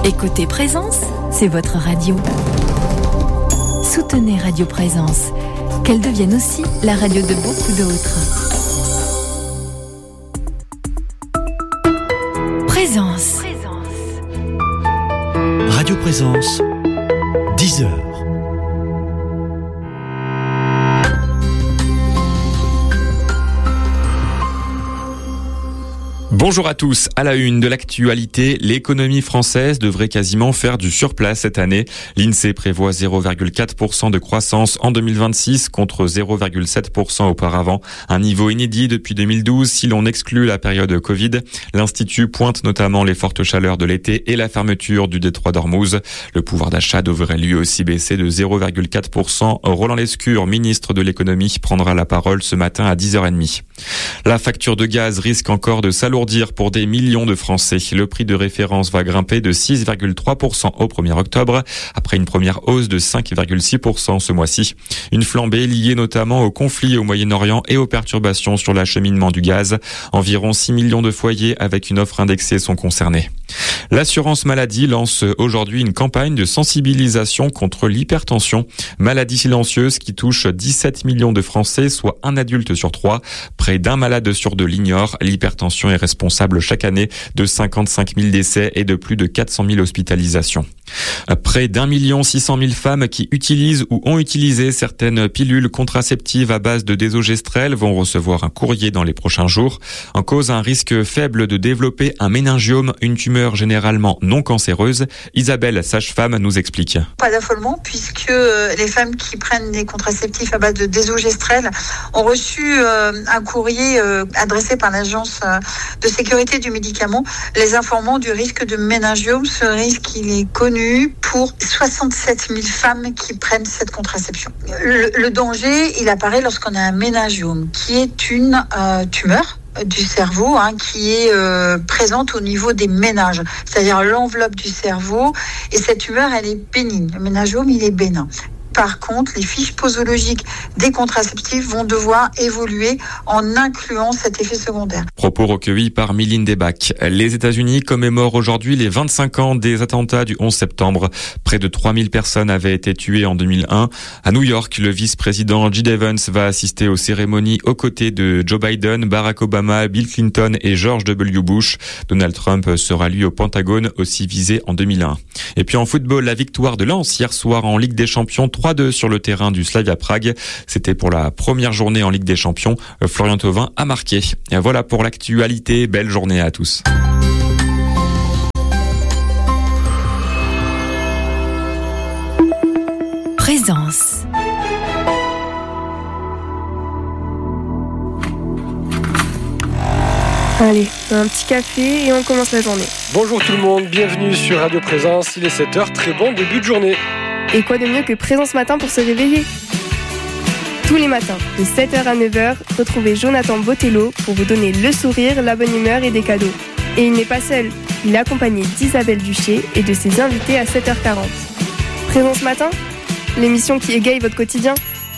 Écoutez Présence, c'est votre radio. Soutenez Radio Présence, qu'elle devienne aussi la radio de beaucoup d'autres. Présence. Radio Présence, 10h. Bonjour à tous. À la une de l'actualité, l'économie française devrait quasiment faire du surplace cette année. L'INSEE prévoit 0,4% de croissance en 2026 contre 0,7% auparavant. Un niveau inédit depuis 2012 si l'on exclut la période Covid. L'Institut pointe notamment les fortes chaleurs de l'été et la fermeture du détroit d'Ormuz. Le pouvoir d'achat devrait lui aussi baisser de 0,4%. Roland Lescure, ministre de l'économie, prendra la parole ce matin à 10h30. La facture de gaz risque encore de s'alourdir pour des millions de Français. Le prix de référence va grimper de 6,3% au 1er octobre, après une première hausse de 5,6% ce mois-ci. Une flambée liée notamment au conflit au Moyen-Orient et aux perturbations sur l'acheminement du gaz. Environ 6 millions de foyers avec une offre indexée sont concernés. L'assurance maladie lance aujourd'hui une campagne de sensibilisation contre l'hypertension, maladie silencieuse qui touche 17 millions de Français, soit un adulte sur 3. Près d'un malade sur 2 l'ignore. L'hypertension est responsable chaque année de 55 000 décès et de plus de 400 000 hospitalisations. Près d'1 600 000 femmes qui utilisent ou ont utilisé certaines pilules contraceptives à base de désogestrel vont recevoir un courrier dans les prochains jours. En cause, un risque faible de développer un méningiome, une tumeur généralement non cancéreuse. Isabelle, sage-femme, nous explique. Pas d'affolement puisque les femmes qui prennent des contraceptifs à base de désogestrel ont reçu un courrier adressé par l'agence de sécurité du médicament les informant du risque de méningiome. Ce risque, il est connu pour 67 000 femmes qui prennent cette contraception. Le danger, il apparaît lorsqu'on a un méningiome, qui est une tumeur du cerveau qui est présente au niveau des méninges, c'est-à-dire l'enveloppe du cerveau, et cette tumeur, elle est bénigne. Le méningiome, il est bénin. Par contre, les fiches posologiques des contraceptifs vont devoir évoluer en incluant cet effet secondaire. Propos recueillis par Mylène Debac. Les États-Unis commémorent aujourd'hui les 25 ans des attentats du 11 septembre. Près de 3000 personnes avaient été tuées en 2001. À New York, le vice-président J.D. Vance va assister aux cérémonies aux côtés de Joe Biden, Barack Obama, Bill Clinton et George W. Bush. Donald Trump sera lui au Pentagone, aussi visé en 2001. Et puis en football, la victoire de Lens hier soir en Ligue des Champions, 3-2 sur le terrain du Slavia Prague. C'était pour la première journée en Ligue des Champions. Florian Thauvin a marqué. Et voilà pour l'actualité. Belle journée à tous. Présence. Allez, un petit café et on commence la journée. Bonjour tout le monde, bienvenue sur Radio Présence. Il est 7h, très bon début de journée. Et quoi de mieux que Présence Matin pour se réveiller ? Tous les matins, de 7h à 9h, retrouvez Jonathan Botello pour vous donner le sourire, la bonne humeur et des cadeaux. Et il n'est pas seul, il est accompagné d'Isabelle Duché et de ses invités à 7h40. Présence Matin, l'émission qui égaye votre quotidien.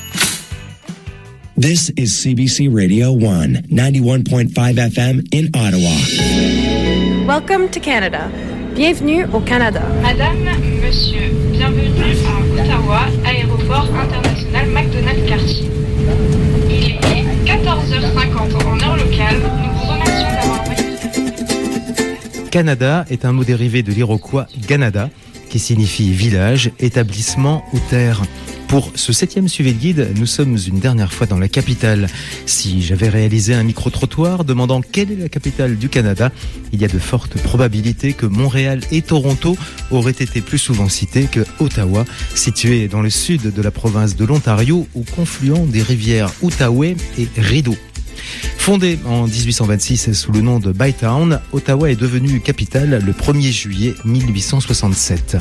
This is CBC Radio 1, 91.5 FM in Ottawa. Welcome to Canada. Bienvenue au Canada. Madame, monsieur, bienvenue à Ottawa, aéroport international McDonald-Cartier. Il est 14h50 en heure locale. Nous vous remercions d'avoir envoyé. Canada est un mot dérivé de l'iroquois Ganada, qui signifie village, établissement ou terre. Pour ce 7e suivi de guide, nous sommes une dernière fois dans la capitale. Si j'avais réalisé un micro-trottoir demandant quelle est la capitale du Canada, il y a de fortes probabilités que Montréal et Toronto auraient été plus souvent cités que Ottawa, situé dans le sud de la province de l'Ontario, au confluent des rivières Outaouais et Rideau. Fondée en 1826 sous le nom de Bytown, Ottawa est devenue capitale le 1er juillet 1867.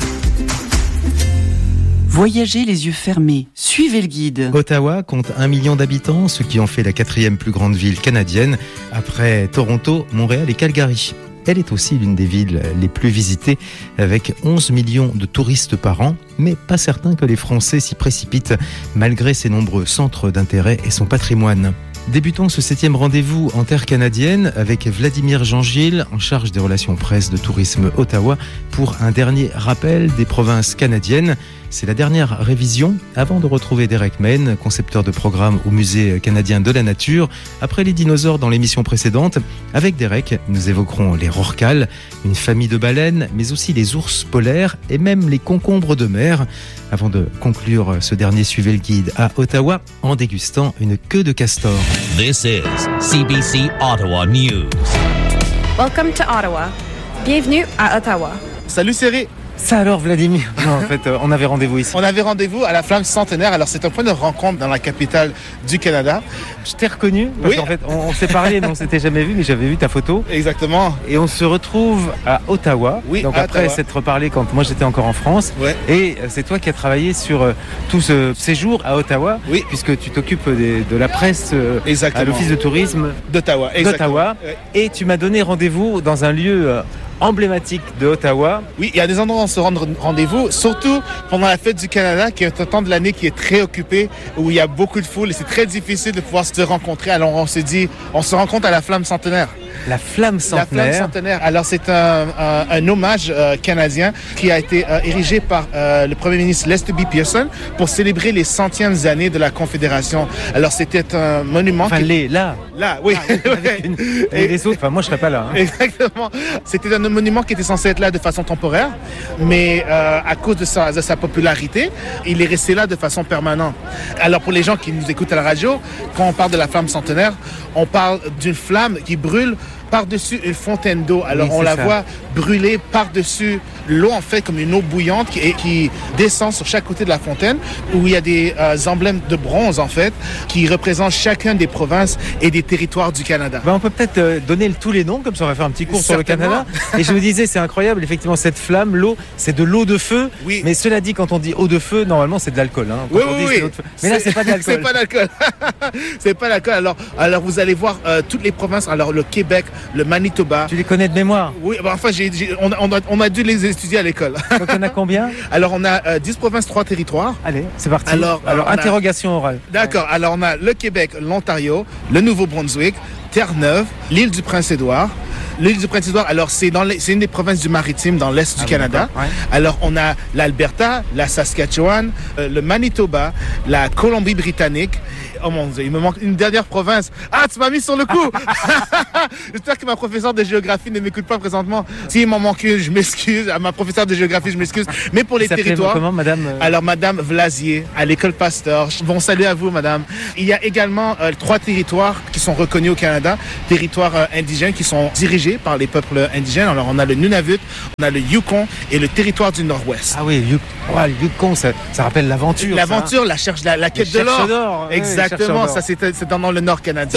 Voyagez les yeux fermés, suivez le guide. Ottawa compte 1 million d'habitants, ce qui en fait la 4e plus grande ville canadienne, après Toronto, Montréal et Calgary. Elle est aussi l'une des villes les plus visitées, avec 11 millions de touristes par an, mais pas certain que les Français s'y précipitent, malgré ses nombreux centres d'intérêt et son patrimoine. Débutons ce 7e rendez-vous en terre canadienne avec Vladimir Jean-Gilles, en charge des relations presse de Tourisme Ottawa, pour un dernier rappel des provinces canadiennes. C'est la dernière révision avant de retrouver Derek Main, concepteur de programme au Musée canadien de la nature. Après les dinosaures dans l'émission précédente, avec Derek, nous évoquerons les rorquals, une famille de baleines, mais aussi les ours polaires et même les concombres de mer. Avant de conclure ce dernier Suivez le guide à Ottawa en dégustant une queue de castor. This is CBC Ottawa News. Welcome to Ottawa. Bienvenue à Ottawa. Salut Cyril. Ça alors Vladimir? Non, en fait, on avait rendez-vous ici. On avait rendez-vous à la Flamme Centenaire. Alors c'est un point de rencontre dans la capitale du Canada. Je t'ai reconnu parce oui. qu'en fait, on s'est parlé, mais on s'était jamais vu, mais j'avais vu ta photo. Exactement. Et on se retrouve à Ottawa. Oui, donc à après Ottawa. s'être reparlé quand moi j'étais encore en France. Ouais. Et c'est toi qui as travaillé sur tout ce séjour à Ottawa. Oui. Puisque tu t'occupes de la presse à l'Office de tourisme d'Ottawa. Ouais. Et tu m'as donné rendez-vous dans un lieu emblématique de Ottawa. Oui, il y a des endroits où on se rend rendez-vous, surtout pendant la fête du Canada, qui est un temps de l'année qui est très occupé, où il y a beaucoup de foule et c'est très difficile de pouvoir se rencontrer. Alors on s'est dit, on se rencontre à la Flamme Centenaire. La Flamme Centenaire. La Flamme Centenaire. Alors c'est un hommage canadien qui a été érigé par le premier ministre Lester B. Pearson pour célébrer les 100e années de la Confédération. Alors c'était un monument. Enfin, là, oui. Et les autres, enfin moi je serais pas là. Hein. Exactement. C'était un monument qui était censé être là de façon temporaire, mais à cause de sa popularité, il est resté là de façon permanente. Alors pour les gens qui nous écoutent à la radio, quand on parle de la Flamme Centenaire, on parle d'une flamme qui brûle par-dessus une fontaine d'eau. Alors oui, on la voit brûler par-dessus l'eau, en fait, comme une eau bouillante qui descend sur chaque côté de la fontaine, où il y a des emblèmes de bronze, en fait, qui représentent chacun des provinces et des territoires du Canada. On peut peut-être donner tous les noms, comme ça on va faire un petit cours sur le Canada. Et je me disais, c'est incroyable, effectivement, cette flamme, l'eau, c'est de l'eau de feu. Oui. Mais cela dit, quand on dit eau de feu, normalement, c'est de l'alcool. Hein, oui. Mais là, c'est pas de l'alcool. C'est pas d'alcool. C'est pas d'alcool. Alors, vous allez voir toutes les provinces. Alors, le Québec, le Manitoba. Tu les connais de mémoire? Oui, enfin, on a dû les étudier à l'école. Donc, il y en a combien? Alors, on a 10 provinces, 3 territoires. Allez, c'est parti. Alors interrogation orale. D'accord. Alors, on a le Québec, l'Ontario, le Nouveau-Brunswick, Terre-Neuve, l'île du Prince-Édouard. L'île du Prince-Édouard, alors c'est une des provinces du maritime dans l'est du Canada. Ouais. Alors on a l'Alberta, la Saskatchewan, le Manitoba, la Colombie-Britannique. Oh mon Dieu, il me manque une dernière province. Ah, tu m'as mis sur le coup. J'espère que ma professeure de géographie ne m'écoute pas présentement. S'il m'en manque une, je m'excuse. À ma professeure de géographie, je m'excuse. Mais pour les territoires... Comment, madame Alors, madame Vlasier, à l'école Pasteur. Bon salut à vous, madame. Il y a également 3 territoires qui sont reconnus au Canada. Territoires indigènes qui sont dirigés par les peuples indigènes. Alors, on a le Nunavut, on a le Yukon et le territoire du Nord-Ouest. Ah oui, le Yukon, ça rappelle l'aventure. L'aventure, la quête de l'or. Exactement. Exactement, ça c'est dans le Nord canadien.